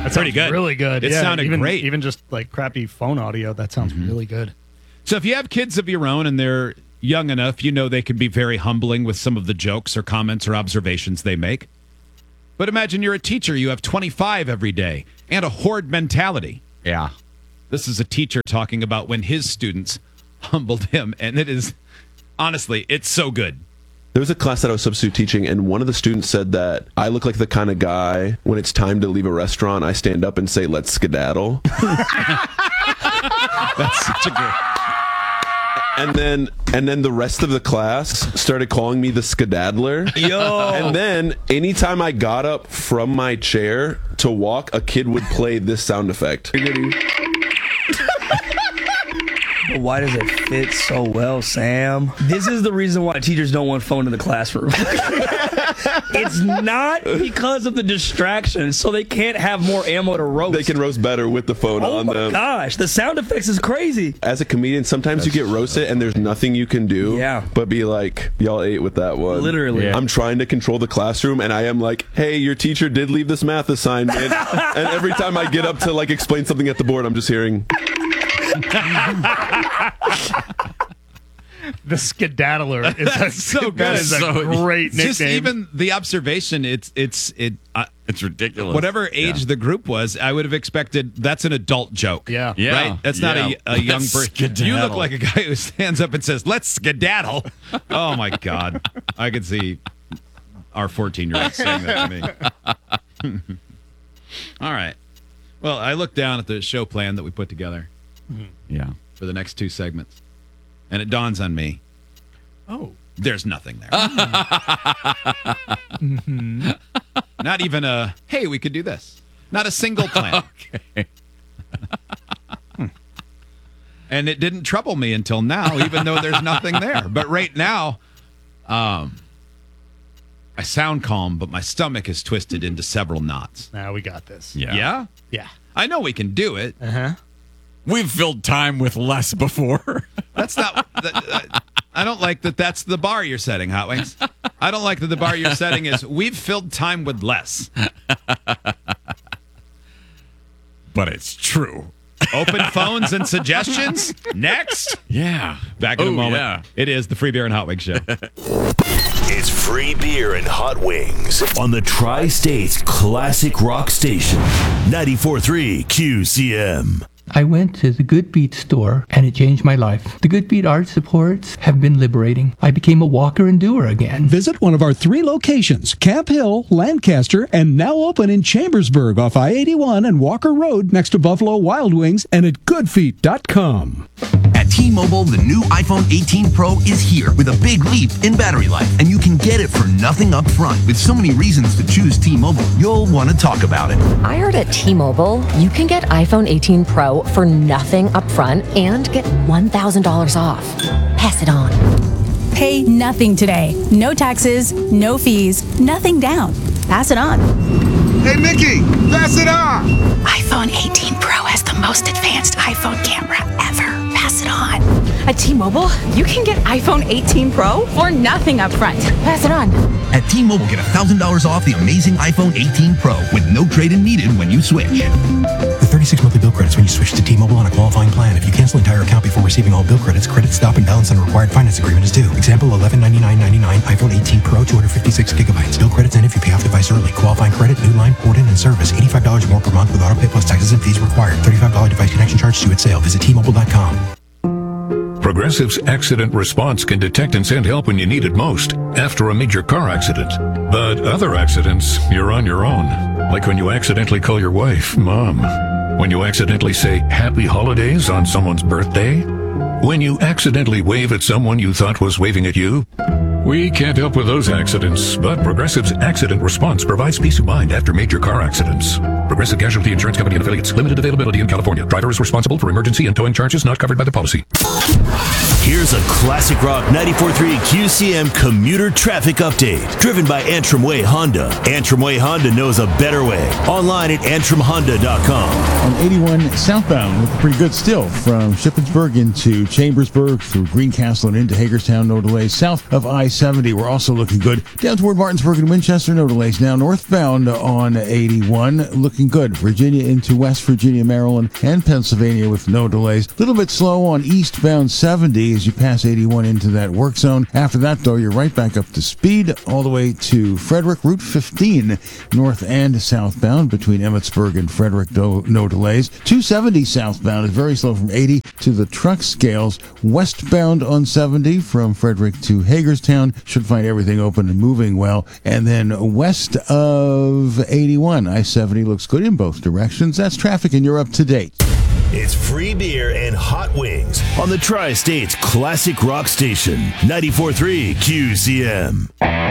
That pretty good. Really good. It sounded great. Even just like crappy phone audio, that sounds really good. So if you have kids of your own and they're young enough, you know they can be very humbling with some of the jokes or comments or observations they make. But imagine you're a teacher. You have 25 every day and a horde mentality. Yeah. This is a teacher talking about when his students humbled him. And it is, honestly, it's so good. There was a class that I was substitute teaching, and one of the students said that I look like the kind of guy, when it's time to leave a restaurant, I stand up and say, let's skedaddle. That's such a good... And then the rest of the class started calling me the skedaddler. Yo. And then anytime I got up from my chair to walk, a kid would play this sound effect. Why does it fit so well, Sam? This is the reason why teachers don't want phone in the classroom. It's not because of the distraction, so they can't have more ammo to roast. They can roast better with the phone on them. Oh my gosh, the sound effects is crazy. As a comedian, sometimes you get roasted and there's nothing you can do. Yeah. But be like, y'all ate with that one. Literally. Yeah. I'm trying to control the classroom, and I am like, hey, your teacher did leave this math assignment. And every time I get up to like explain something at the board, I'm just hearing... The skedaddler is so good. That is a great nickname. Just even the observation, it's ridiculous. Whatever age the group was, I would have expected that's an adult joke. Yeah. Right? That's not a young Let's person. skedaddle. You look like a guy who stands up and says, let's skedaddle. Oh, my God. I could see our 14-year-old saying that to me. All right. Well, I looked down at the show plan that we put together. Yeah. For the next two segments. And it dawns on me. Oh. There's nothing there. Not even a, hey, we could do this. Not a single plan. Okay. And it didn't trouble me until now, even though there's nothing there. But right now, I sound calm, but my stomach is twisted into several knots. Now we got this. Yeah. Yeah? Yeah. I know we can do it. Uh-huh. We've filled time with less before. That's not. I don't like that. That's the bar you're setting, Hot Wings. I don't like that the bar you're setting is we've filled time with less. But it's true. Open phones and suggestions next. Yeah. Back in a moment. Yeah. It is the Free Beer and Hot Wings Show. It's Free Beer and Hot Wings on the Tri-States Classic Rock Station, 94.3 QCM. I went to the Good Beat store and it changed my life. The Good Beat art supports have been liberating. I became a walker and doer again. Visit one of our 3 locations, Camp Hill, Lancaster, and now open in Chambersburg off I-81 and Walker Road next to Buffalo Wild Wings, and at goodfeet.com. At T-Mobile, the new iPhone 18 Pro is here with a big leap in battery life, and you can get it for nothing up front. With so many reasons to choose T-Mobile, you'll want to talk about it. I heard at T-Mobile, you can get iPhone 18 Pro for nothing up front and get $1,000 off. Pass it on. Pay nothing today. No taxes, no fees, nothing down. Pass it on. Hey, Mickey, pass it on. iPhone 18 Pro has the most advanced iPhone camera ever. Pass it on. At T-Mobile, you can get iPhone 18 Pro for nothing up front. Pass it on. At T-Mobile, get $1,000 off the amazing iPhone 18 Pro with no trade-in needed when you switch. With 36 monthly bill credits when you switch to T-Mobile on a qualifying plan. If you cancel entire account before receiving all bill credits, credit stop and balance on a required finance agreement is due. Example, $1199.99 iPhone 18 Pro, 256 gigabytes. Bill credits end if you pay off device early. Qualifying credit, new line, port in, and service. $85 more per month with auto pay plus taxes and fees required. $35 device connection charge due at sale. Visit T-Mobile.com. Progressive's Accident Response can detect and send help when you need it most, after a major car accident. But other accidents, you're on your own. Like when you accidentally call your wife Mom. When you accidentally say Happy Holidays on someone's birthday. When you accidentally wave at someone you thought was waving at you. We can't help with those accidents, but Progressive's Accident Response provides peace of mind after major car accidents. Progressive Casualty Insurance Company and Affiliates. Limited availability in California. Driver is responsible for emergency and towing charges not covered by the policy. Here's a Classic Rock 94.3 QCM commuter traffic update. Driven by Antrim Way Honda. Antrim Way Honda knows a better way. Online at AntrimHonda.com. On 81 southbound, looking pretty good still. From Shippensburg into Chambersburg, through Greencastle and into Hagerstown, no delays. South of I-70, we're also looking good. Down toward Martinsburg and Winchester, no delays. Now northbound on 81, looking looking good. Virginia into West Virginia, Maryland, and Pennsylvania with no delays. A little bit slow on eastbound 70 as you pass 81 into that work zone. After that, though, you're right back up to speed all the way to Frederick. Route 15 north and southbound between Emmitsburg and Frederick, no delays. 270 southbound is very slow from 80 to the truck scales. Westbound on 70 from Frederick to Hagerstown should find everything open and moving well. And then west of 81, I-70 looks good in both directions. That's traffic, and you're up to date. It's free beer and hot wings on the Tri-State's classic rock station, 94.3 QCM.